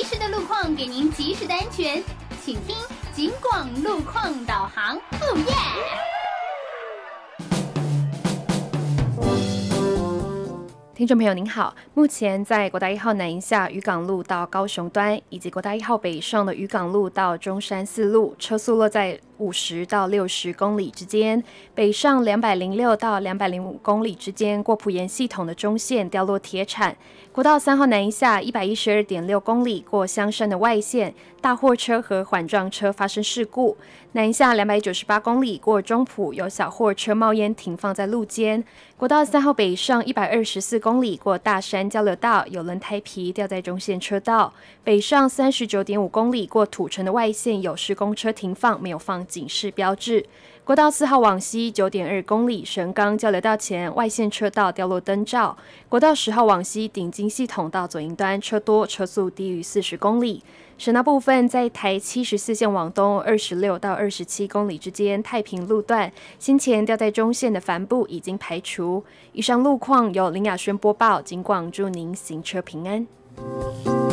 时的路况，给您及时的安全，请听警广路况导航。哦耶！ 听众朋友您好，目前在国道1号南营下渔港路到高雄端，以及国道1号北上的渔港路到中山四路，车速落在50到60公里之间，北上206到205公里之间，过埔盐系统的中线掉落铁铲。国道3号南营下112.6公里，过香山的外线，大货车和缓撞车发生事故。南营下298公里，过中埔有小货车冒烟停放在路肩。国道3号北上124公里，过大山交流道，有轮胎皮掉在中线车道。北上39.5公里，过土城的外线有施工车停放，没有放警示标志。国道4号往西9.2公里，神冈交流道前外线车道掉落灯罩。国道10号往西顶金系统到左营端车多，车速低于40公里。省道部分在台74线往东26到27公里之间，太平路段先前掉在中线的帆布已经排除。以上路况由林雅轩播报，警广祝您行车平安。